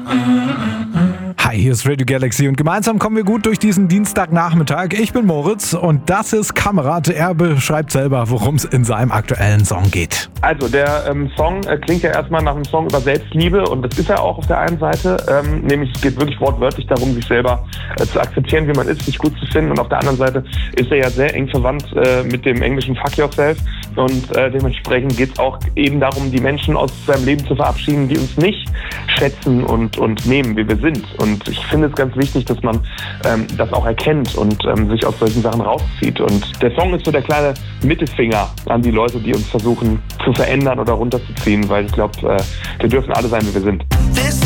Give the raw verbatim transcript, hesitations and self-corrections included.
Hi, hier ist Radio Galaxy und gemeinsam kommen wir gut durch diesen Dienstagnachmittag. Ich bin Moritz und das ist Kamerad. Er beschreibt selber, worum es in seinem aktuellen Song geht. Also der ähm, Song äh, klingt ja erstmal nach einem Song über Selbstliebe und das ist er auch auf der einen Seite. Ähm, nämlich es geht wirklich wortwörtlich darum, sich selber äh, zu akzeptieren, wie man ist, sich gut zu finden. Und auf der anderen Seite ist er ja sehr eng verwandt äh, mit dem englischen Fuck Yourself. Und äh, dementsprechend geht es auch eben darum, die Menschen aus seinem Leben zu verabschieden, die uns nicht schätzen und, und nehmen, wie wir sind. Und ich finde es ganz wichtig, dass man ähm, das auch erkennt und ähm, sich aus solchen Sachen rauszieht. Und der Song ist so der kleine Mittelfinger an die Leute, die uns versuchen zu verändern oder runterzuziehen, weil ich glaube, äh, wir dürfen alle sein, wie wir sind.